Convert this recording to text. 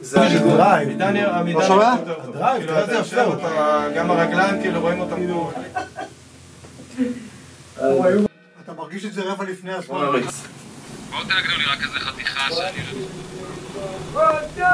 זה הדרייב. לא שומע? הדרייב, תראה זה יפה אותה. גם הרגליים כאילו רואים אותם פה. אתה מרגיש את זה רבע לפני הזמן. בואו תנגנו לי רק איזה חתיכה שאני...